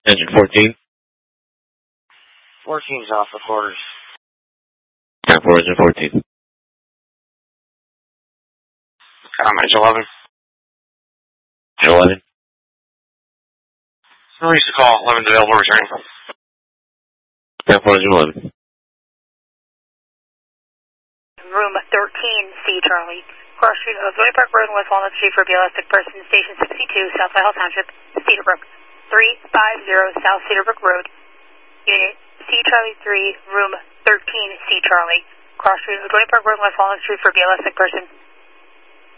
Engine 14. 14's off the quarters. 10-4, engine 14. Engine 11. 11. Release the call. 11's available, returning. 10-4, engine 11. Room 13, C Charlie. Cross Street of Joy Park Road, West Walnut Street for BLS sick person, Station 62, South Isle Township, Cedarbrook. 350 South Cedarbrook Road. Unit C Charlie 3, room 13, C Charlie. Cross Street of Joy Park Road, West Walnut Street for BLS sick person.